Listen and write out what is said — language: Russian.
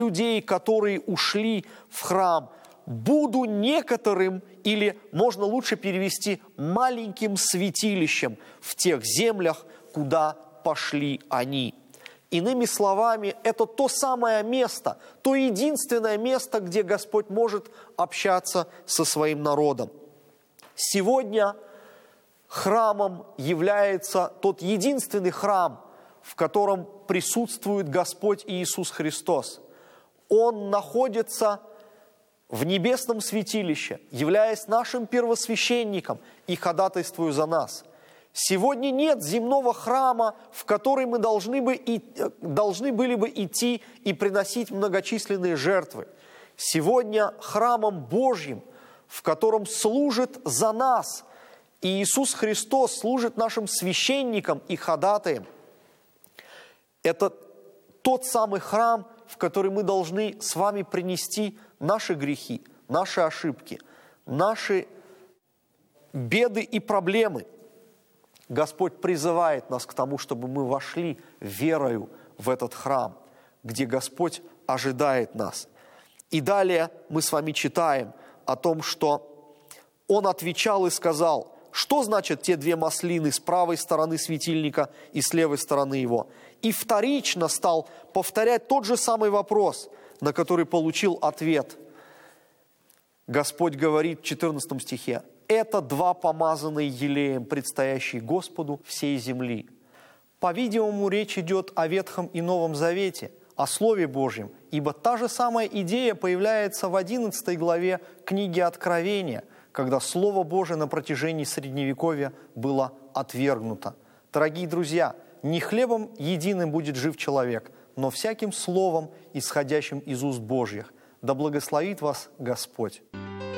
людей, которые ушли в храм, буду некоторым, или можно лучше перевести, маленьким святилищем в тех землях, куда пошли они. Иными словами, это то самое место, то единственное место, где Господь может общаться со своим народом. Сегодня храмом является тот единственный храм, в котором присутствует Господь Иисус Христос. Он находится в небесном святилище, являясь нашим первосвященником и ходатайствуя за нас. Сегодня нет земного храма, в который мы должны были бы идти и приносить многочисленные жертвы. Сегодня храмом Божьим, в котором служит за нас, и Иисус Христос служит нашим священником и ходатаем. Это тот самый храм, в который мы должны с вами принести наши грехи, наши ошибки, наши беды и проблемы. Господь призывает нас к тому, чтобы мы вошли верою в этот храм, где Господь ожидает нас. И далее мы с вами читаем о том, что Он отвечал и сказал: что значит те две маслины с правой стороны светильника и с левой стороны его? И вторично стал повторять тот же самый вопрос, на который получил ответ. Господь говорит в 14 стихе: это два помазанные елеем, предстоящие Господу всей земли. По-видимому, речь идет о Ветхом и Новом Завете, о Слове Божьем, ибо та же самая идея появляется в 11 главе книги Откровения, когда Слово Божие на протяжении Средневековья было отвергнуто. Дорогие друзья, не хлебом единым будет жив человек, но всяким словом, исходящим из уст Божьих. Да благословит вас Господь!